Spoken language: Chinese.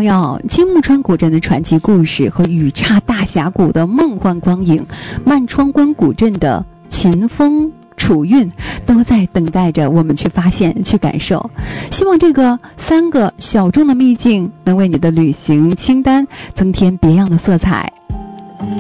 友，金木川古镇的传奇故事和雨岔大峡谷的梦幻光影，漫窗关古镇的秦风楚韵，都在等待着我们去发现、去感受。希望这个3个小众的秘境能为你的旅行清单增添别样的色彩。